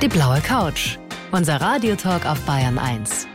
Die blaue Couch. Unser Radiotalk auf Bayern 1.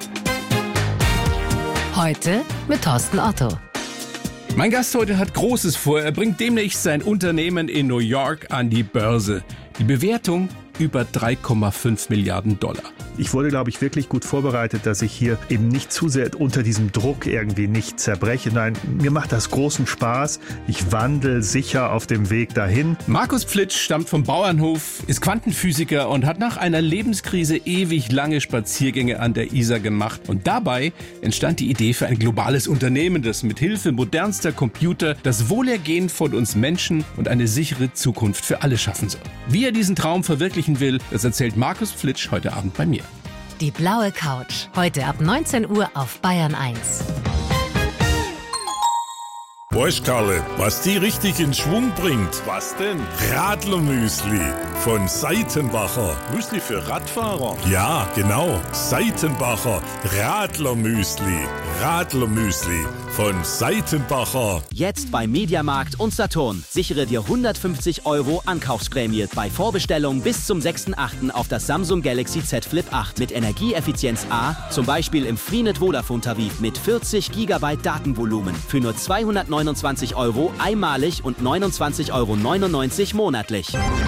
Heute mit Thorsten Otto. Mein Gast heute hat Großes vor. Er bringt demnächst sein Unternehmen in New York an die Börse. Die Bewertung über 3,5 Milliarden $. Ich wurde, glaube ich, wirklich gut vorbereitet, dass ich hier eben nicht zu sehr unter diesem Druck irgendwie nicht zerbreche. Nein, mir macht das großen Spaß. Ich wandle sicher auf dem Weg dahin. Markus Pflitsch stammt vom Bauernhof, ist Quantenphysiker und hat nach einer Lebenskrise ewig lange Spaziergänge an der Isar gemacht. Und dabei entstand die Idee für ein globales Unternehmen, das mit Hilfe modernster Computer das Wohlergehen von uns Menschen und eine sichere Zukunft für alle schaffen soll. Wie er diesen Traum verwirklichen will, das erzählt Markus Pflitsch heute Abend bei mir. Die blaue Couch. Heute ab 19 Uhr auf Bayern 1. Weißt Karle, was die richtig in Schwung bringt? Was denn? Radlermüsli von Seitenbacher. Müsli für Radfahrer? Ja, genau. Seitenbacher Radlermüsli. Radlermüsli von Seitenbacher. Jetzt bei Mediamarkt und Saturn. Sichere dir 150 € Ankaufsprämie bei Vorbestellung bis zum 6.8. auf das Samsung Galaxy Z Flip 8 mit Energieeffizienz A, zum Beispiel im Freenet Vodafone Tarif mit 40 GB Datenvolumen für nur 229 € einmalig und 29,99 € monatlich.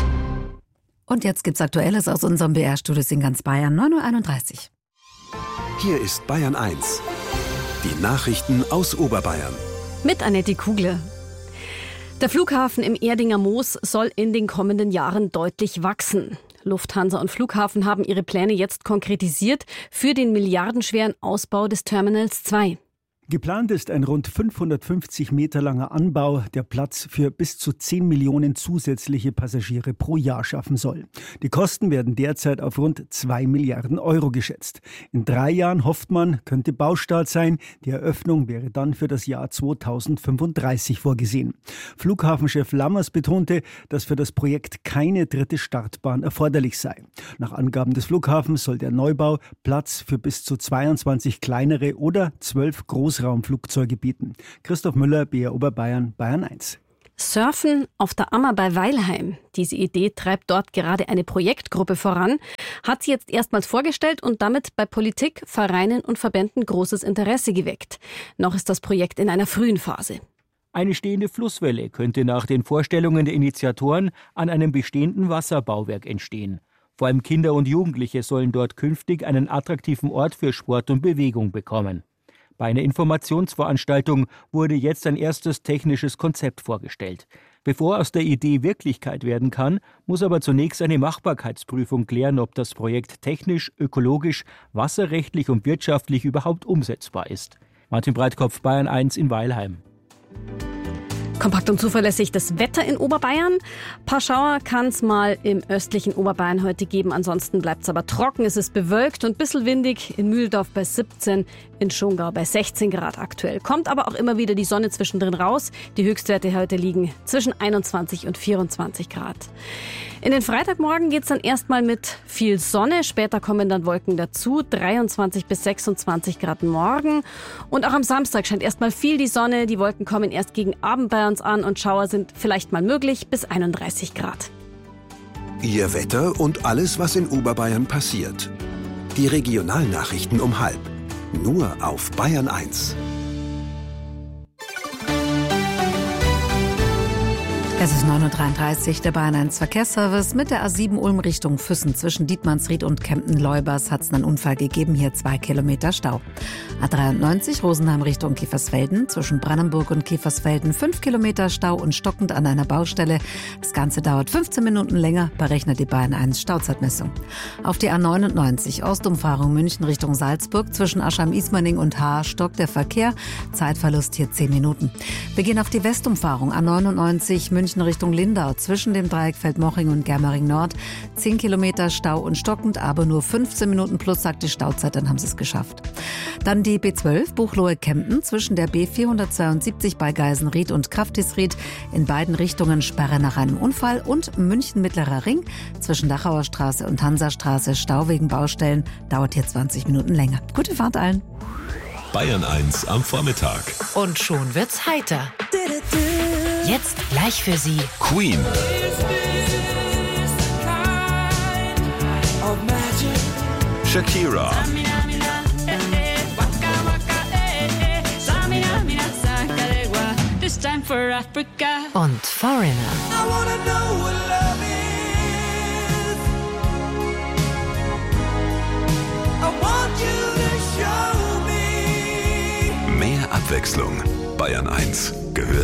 Und jetzt gibt's Aktuelles aus unserem BR-Studio in ganz Bayern, 9:31 Uhr. Hier ist Bayern 1. Die Nachrichten aus Oberbayern. Mit Annette Kugler. Der Flughafen im Erdinger Moos soll in den kommenden Jahren deutlich wachsen. Lufthansa und Flughafen haben ihre Pläne jetzt konkretisiert für den milliardenschweren Ausbau des Terminals 2. Geplant ist ein rund 550 Meter langer Anbau, der Platz für bis zu 10 Millionen zusätzliche Passagiere pro Jahr schaffen soll. Die Kosten werden derzeit auf rund 2 Milliarden € geschätzt. In 3 Jahren, hofft man, könnte Baustart sein. Die Eröffnung wäre dann für das Jahr 2035 vorgesehen. Flughafenchef Lammers betonte, dass für das Projekt keine dritte Startbahn erforderlich sei. Nach Angaben des Flughafens soll der Neubau Platz für bis zu 22 kleinere oder 12 Großraumflugzeuge bieten. Christoph Müller, BR Oberbayern, Bayern 1. Surfen auf der Ammer bei Weilheim. Diese Idee treibt dort gerade eine Projektgruppe voran, hat sie jetzt erstmals vorgestellt und damit bei Politik, Vereinen und Verbänden großes Interesse geweckt. Noch ist das Projekt in einer frühen Phase. Eine stehende Flusswelle könnte nach den Vorstellungen der Initiatoren an einem bestehenden Wasserbauwerk entstehen. Vor allem Kinder und Jugendliche sollen dort künftig einen attraktiven Ort für Sport und Bewegung bekommen. Bei einer Informationsveranstaltung wurde jetzt ein erstes technisches Konzept vorgestellt. Bevor aus der Idee Wirklichkeit werden kann, muss aber zunächst eine Machbarkeitsprüfung klären, ob das Projekt technisch, ökologisch, wasserrechtlich und wirtschaftlich überhaupt umsetzbar ist. Martin Breitkopf, Bayern 1 in Weilheim. Kompakt und zuverlässig das Wetter in Oberbayern. Ein paar Schauer kann es mal im östlichen Oberbayern heute geben. Ansonsten bleibt es aber trocken. Es ist bewölkt und ein bisschen windig. In Mühldorf bei 17, in Schongau bei 16 Grad aktuell. Kommt aber auch immer wieder die Sonne zwischendrin raus. Die Höchstwerte heute liegen zwischen 21 und 24 Grad. In den Freitagmorgen geht es dann erstmal mit viel Sonne. Später kommen dann Wolken dazu. 23 bis 26 Grad morgen. Und auch am Samstag scheint erstmal viel die Sonne. Die Wolken kommen erst gegen Abend bei uns an und Schauer sind vielleicht mal möglich bis 31 Grad. Ihr Wetter und alles, was in Oberbayern passiert. Die Regionalnachrichten um 12:30. Nur auf Bayern 1. Es ist 9:33 Uhr, der Bayern 1 Verkehrsservice. Mit der A7 Ulm Richtung Füssen zwischen Dietmannsried und Kempten-Leubers hat es einen Unfall gegeben, hier 2 Kilometer Stau. A93 Rosenheim Richtung Kiefersfelden, zwischen Brannenburg und Kiefersfelden 5 Kilometer Stau und stockend an einer Baustelle. Das Ganze dauert 15 Minuten länger, berechnet die Bayern 1 Stauzeitmessung. Auf die A99 Ostumfahrung München Richtung Salzburg, zwischen Aschheim-Ismaning und Haar stockt der Verkehr, Zeitverlust hier 10 Minuten. Wir gehen auf die Westumfahrung A99 München Richtung Lindau, zwischen dem Dreieck Feldmoching und Germering Nord. 10 Kilometer Stau und stockend, aber nur 15 Minuten plus, sagt die Stauzeit, dann haben sie es geschafft. Dann die B12 Buchloe-Kempten, zwischen der B472 bei Geisenried und Kraftisried. In beiden Richtungen Sperre nach einem Unfall. Und München Mittlerer Ring, zwischen Dachauer Straße und Hansastraße, Stau wegen Baustellen, dauert hier 20 Minuten länger. Gute Fahrt allen. Bayern 1 am Vormittag. Und schon wird's heiter. Jetzt gleich für Sie Queen. Shakira. Und Foreigner. Mehr Abwechslung. Bayern 1 gehört